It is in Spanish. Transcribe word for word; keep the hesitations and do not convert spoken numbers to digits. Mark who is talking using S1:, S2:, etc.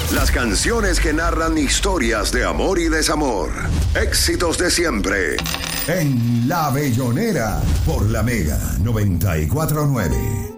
S1: Las canciones que narran historias de amor y desamor. Éxitos de siempre. En La Bellonera, por La Mega noventa y cuatro punto nueve.